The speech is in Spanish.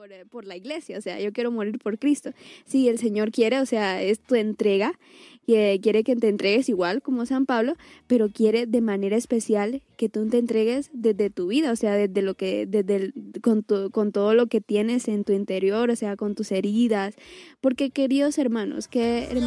por la iglesia, o sea, yo quiero morir por Cristo. Si el Señor quiere, o sea, es tu entrega, quiere que te entregues igual como San Pablo, pero quiere de manera especial que tú te entregues desde tu vida, o sea, con todo lo que tienes en tu interior, o sea, con tus heridas, porque queridos hermanos, que